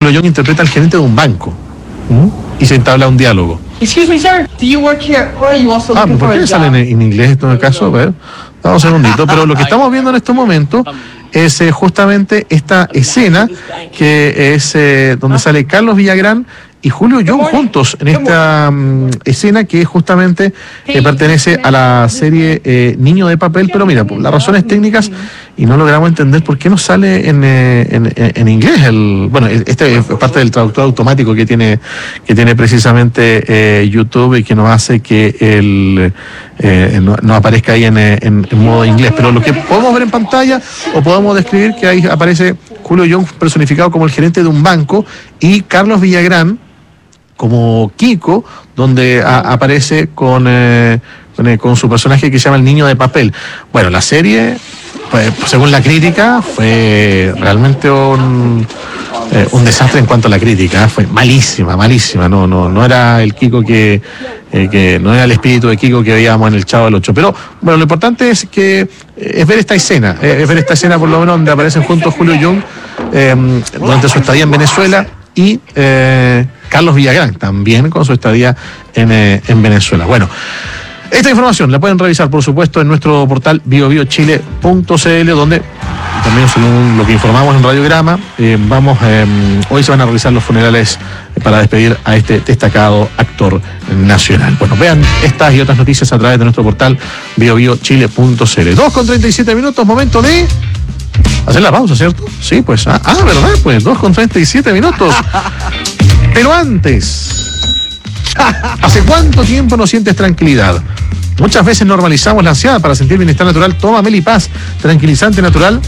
Julio Young interpreta al gerente de un banco. Y se entabla un diálogo. Excuse me, sir. Do you work here or are you also looking ¿por for qué a sale job? en inglés en todo caso? A ver, vamos un segundito. Pero lo que estamos viendo en estos momentos es justamente esta escena que es donde sale Carlos Villagrán y Julio Young juntos en esta escena que justamente pertenece a la serie Niño de Papel, pero mira, por las razones técnicas y no logramos entender por qué no sale en inglés. Este es parte del traductor automático que tiene precisamente YouTube y que nos hace que no aparezca ahí en modo inglés, pero lo que podemos ver en pantalla o podemos describir que ahí aparece Julio Young personificado como el gerente de un banco y Carlos Villagrán como Kiko, donde aparece con su personaje que se llama el Niño de Papel. Bueno, la serie, pues, según la crítica, fue realmente un desastre en cuanto a la crítica. Fue malísima. No era el Kiko que no era el espíritu de Kiko que veíamos en el Chavo del Ocho. Pero bueno, lo importante es ver esta escena, por lo menos donde aparecen juntos Julio Young durante su estadía en Venezuela y Carlos Villagrán también con su estadía en Venezuela. Bueno, esta información la pueden revisar, por supuesto, en nuestro portal biobiochile.cl, donde también, según lo que informamos en Radiograma, hoy se van a realizar los funerales para despedir a este destacado actor nacional. Bueno, vean estas y otras noticias a través de nuestro portal biobiochile.cl. 2:37 minutos, momento de hacer la pausa, ¿cierto? Sí, pues, ¿verdad? Pues 2:37 minutos. Pero antes, ¿hace cuánto tiempo no sientes tranquilidad? Muchas veces normalizamos la ansiedad. Para sentir bienestar natural, toma Melipaz, tranquilizante natural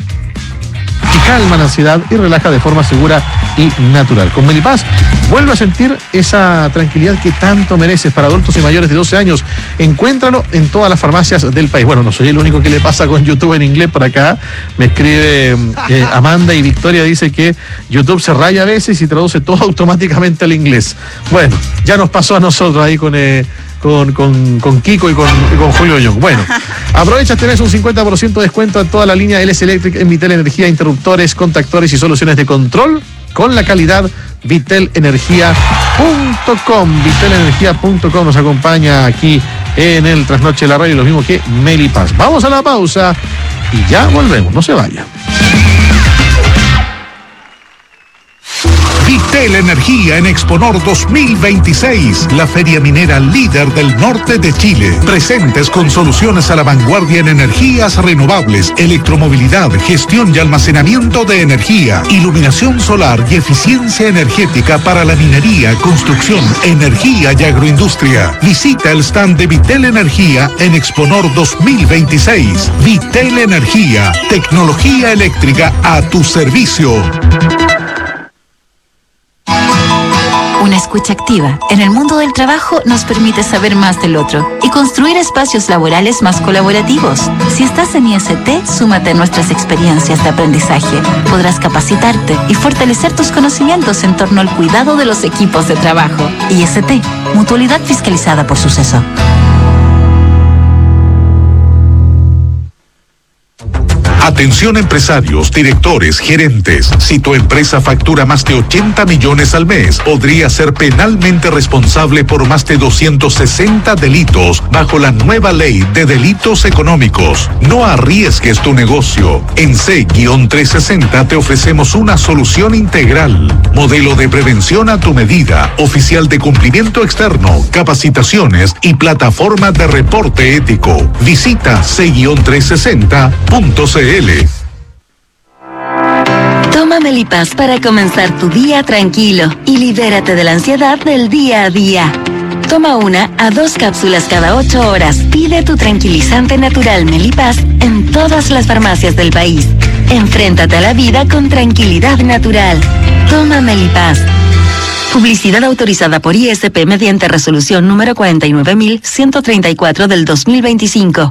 que calma la ansiedad y relaja de forma segura y natural. Con Melipaz, vuelve a sentir esa tranquilidad que tanto mereces. Para adultos y mayores de 12 años, encuéntralo en todas las farmacias del país. Bueno, no soy el único que le pasa con YouTube en inglés. Por acá me escribe Amanda y Victoria, dice que YouTube se raya a veces y traduce todo automáticamente al inglés. Bueno, ya nos pasó a nosotros ahí con Kiko y con Julio Young. Bueno, aprovecha, tenés un 50% de descuento en toda la línea LS Electric en Vitel Energía, interruptores, contactores y soluciones de control con la calidad vitelenergia.com. Vitelenergia.com nos acompaña aquí en el Trasnoche de la Radio, lo mismo que Melipaz. Vamos a la pausa y ya volvemos, no se vayan. Vitel Energía en Exponor 2026, la feria minera líder del norte de Chile. Presentes con soluciones a la vanguardia en energías renovables, electromovilidad, gestión y almacenamiento de energía, iluminación solar y eficiencia energética para la minería, construcción, energía y agroindustria. Visita el stand de Vitel Energía en Exponor 2026. Vitel Energía, tecnología eléctrica a tu servicio. Una escucha activa en el mundo del trabajo nos permite saber más del otro y construir espacios laborales más colaborativos. Si estás en IST, súmate a nuestras experiencias de aprendizaje. Podrás capacitarte y fortalecer tus conocimientos en torno al cuidado de los equipos de trabajo. IST, Mutualidad fiscalizada por Suceso. Atención empresarios, directores, gerentes. Si tu empresa factura más de 80 millones al mes, podría ser penalmente responsable por más de 260 delitos bajo la nueva ley de delitos económicos. No arriesgues tu negocio. En C-360 te ofrecemos una solución integral. Modelo de prevención a tu medida, oficial de cumplimiento externo, capacitaciones y plataforma de reporte ético. Visita C-360.cl. Toma Melipaz para comenzar tu día tranquilo y libérate de la ansiedad del día a día. Toma 1 a 2 cápsulas cada 8 horas. Pide tu tranquilizante natural Melipaz en todas las farmacias del país. Enfréntate a la vida con tranquilidad natural. Toma Melipaz. Publicidad autorizada por ISP mediante resolución número 49.134 del 2025.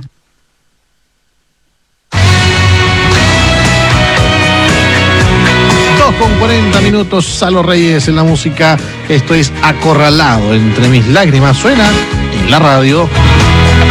2:40 minutos, Salo Reyes en la música. Esto es Acorralado entre mis lágrimas. Suena en la radio.